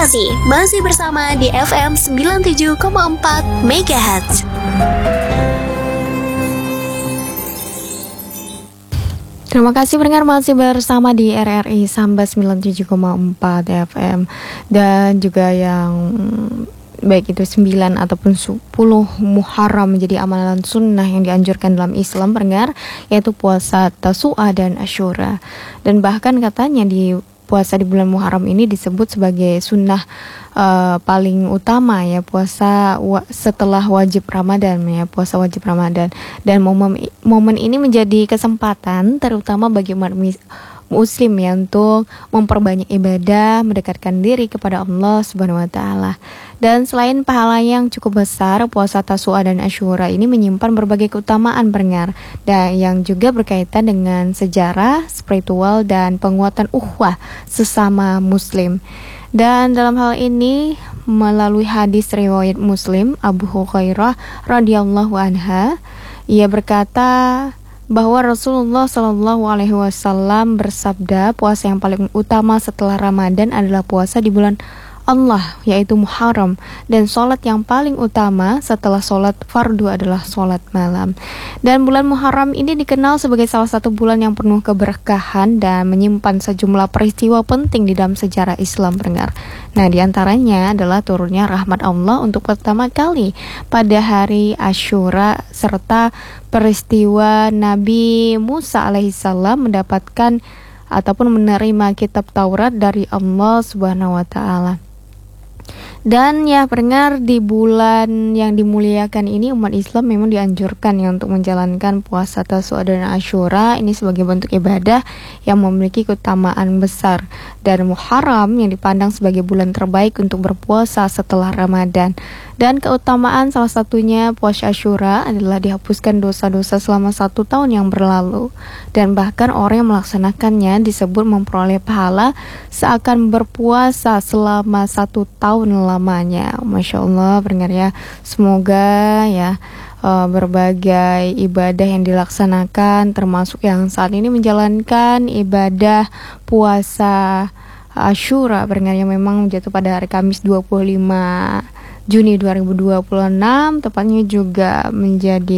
kasih masih bersama di FM 97,4 MHz. Terima kasih pendengar masih bersama di RRI Samba 97,4 FM. Dan juga yang baik itu 9 ataupun 10 Muharram menjadi amalan sunnah yang dianjurkan dalam Islam pendengar, yaitu puasa Tasu'a dan Asyura. Dan bahkan katanya di puasa di bulan Muharram ini disebut sebagai sunnah paling utama ya, puasa setelah wajib Ramadan ya, puasa wajib Ramadan. Dan momen ini menjadi kesempatan terutama bagi umat Muslim ya untuk memperbanyak ibadah, mendekatkan diri kepada Allah Subhanahu wa taala. Dan selain pahala yang cukup besar, puasa Tasu'a dan Asyura ini menyimpan berbagai keutamaan pendengar, dan yang juga berkaitan dengan sejarah, spiritual dan penguatan ukhuwah sesama Muslim. Dan dalam hal ini melalui hadis riwayat Muslim, Abu Hurairah radhiyallahu anha, ia berkata bahwa Rasulullah Shallallahu Alaihi Wasallam bersabda, puasa yang paling utama setelah Ramadan adalah puasa di bulan Allah, yaitu Muharram, dan sholat yang paling utama setelah sholat fardu adalah sholat malam. Dan bulan Muharram ini dikenal sebagai salah satu bulan yang penuh keberkahan dan menyimpan sejumlah peristiwa penting di dalam sejarah Islam pendengar. Nah, diantaranya adalah turunnya rahmat Allah untuk pertama kali pada hari Asyura, serta peristiwa Nabi Musa alaihissalam mendapatkan ataupun menerima kitab Taurat dari Allah Subhanahu wa taala. Dan ya pendengar, di bulan yang dimuliakan ini umat Islam memang dianjurkan ya untuk menjalankan puasa Tasu'a dan Asyura ini sebagai bentuk ibadah yang memiliki keutamaan besar. Dan Muharram yang dipandang sebagai bulan terbaik untuk berpuasa setelah Ramadan. Dan keutamaan salah satunya puasa Asyura adalah dihapuskan dosa-dosa selama 1 tahun yang berlalu. Dan bahkan orang yang melaksanakannya disebut memperoleh pahala seakan berpuasa selama 1 tahun lamanya. Masya Allah pendengar ya, semoga ya berbagai ibadah yang dilaksanakan, termasuk yang saat ini menjalankan ibadah puasa Asyura pendengar, yang memang jatuh pada hari Kamis 25 Juni 2026, tepatnya juga menjadi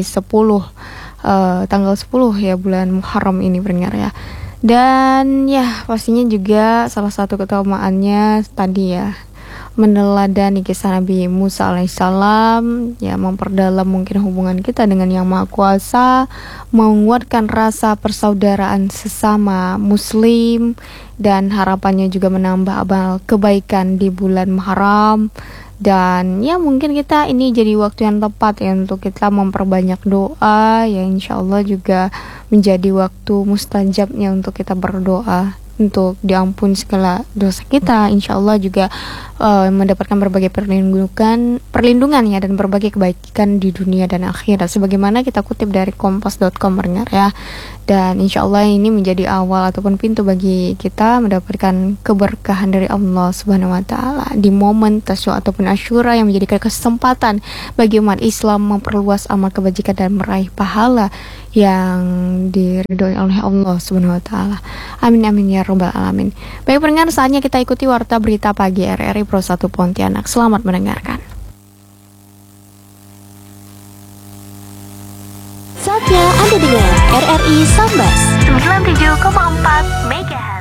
tanggal 10 ya bulan Muharram ini pendengar ya. Dan ya pastinya juga salah satu keutamaannya tadi ya, meneladani kisah Nabi Musa alaihissalam ya, memperdalam mungkin hubungan kita dengan Yang Maha Kuasa, menguatkan rasa persaudaraan sesama Muslim, dan harapannya juga menambah amal kebaikan di bulan Muharram. Dan ya mungkin kita ini jadi waktu yang tepat ya untuk kita memperbanyak doa ya, insya Allah juga menjadi waktu mustajabnya untuk kita berdoa untuk diampuni segala dosa kita, insya Allah juga mendapatkan berbagai perlindungan ya, dan berbagai kebaikan di dunia dan akhirat, sebagaimana kita kutip dari kompas.com pendengar ya. Dan insya Allah ini menjadi awal ataupun pintu bagi kita mendapatkan keberkahan dari Allah Subhanahu wa taala di momen Tasu'a ataupun Asyura, yang menjadi kesempatan bagi umat Islam memperluas amal kebajikan dan meraih pahala yang diridhoi oleh Allah Subhanahu wa taala. Amin amin ya rabbal alamin. Baik pendengar, saatnya kita ikuti warta berita pagi RRI Pro 1 Pontianak. Selamat mendengarkan. Saatnya Anda dengar RRI Sambas 97,4 MHz.